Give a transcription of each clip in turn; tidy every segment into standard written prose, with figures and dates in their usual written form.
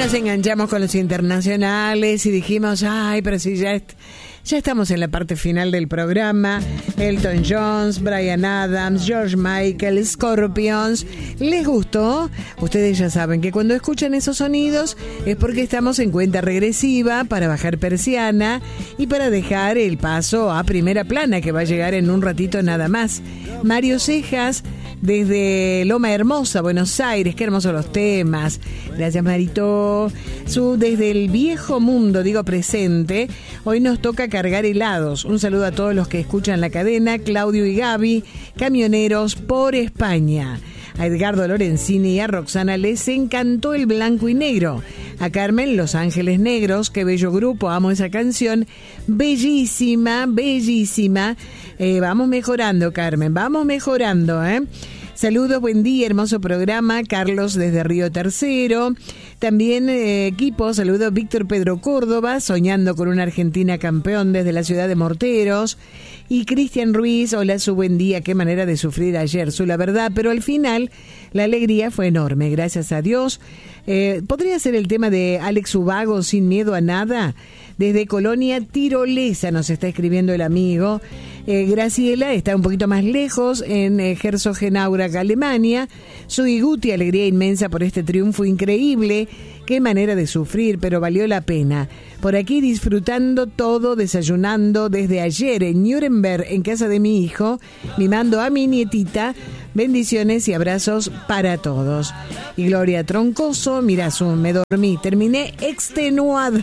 nos enganchamos con los internacionales y dijimos, ay, pero si ya estamos en la parte final del programa. Elton John, Bryan Adams, George Michael, Scorpions. ¿Les gustó? Ustedes ya saben que cuando escuchan esos sonidos es porque estamos en cuenta regresiva para bajar persiana y para dejar el paso a Primera Plana, que va a llegar en un ratito nada más. Mario Cejas, desde Loma Hermosa, Buenos Aires. Qué hermosos los temas. Gracias, Marito. Desde el viejo mundo, digo presente, hoy nos toca cargar helados. Un saludo a todos los que escuchan la cadena. Claudio y Gaby, camioneros por España. A Edgardo Lorenzini y a Roxana les encantó el blanco y negro. A Carmen, Los Ángeles Negros, qué bello grupo, amo esa canción. Bellísima, bellísima. Vamos mejorando, Carmen, vamos mejorando, Saludos, buen día, hermoso programa. Carlos desde Río Tercero. También equipo, saludos Víctor Pedro Córdoba, soñando con una Argentina campeón desde la ciudad de Morteros. Y Cristian Ruiz, hola, su buen día, qué manera de sufrir ayer, la verdad, pero al final la alegría fue enorme, gracias a Dios. ¿Podría ser el tema de Alex Ubago, Sin Miedo a Nada? Desde Colonia Tirolesa nos está escribiendo el amigo. Graciela está un poquito más lejos, en Herzogenaurach, Alemania. Soy Guti, alegría inmensa por este triunfo increíble. Qué manera de sufrir, pero valió la pena. Por aquí disfrutando todo, desayunando desde ayer en Nuremberg, en casa de mi hijo, mimando a mi nietita. Bendiciones y abrazos para todos. Y Gloria Troncoso, mira, me dormí, terminé extenuada.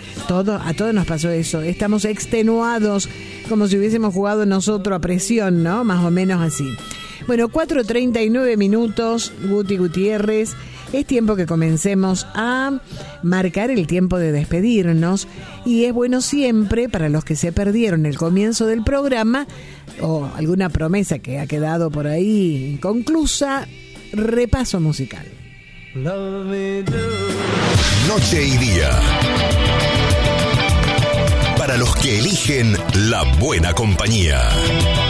A todos nos pasó eso, estamos extenuados, como si hubiésemos jugado nosotros a presión, ¿no? Más o menos así. Bueno, 4:39 minutos, Guti Gutiérrez. Es tiempo que comencemos a marcar el tiempo de despedirnos y es bueno siempre, para los que se perdieron el comienzo del programa o alguna promesa que ha quedado por ahí inconclusa, repaso musical. Noche y día. Para los que eligen la buena compañía.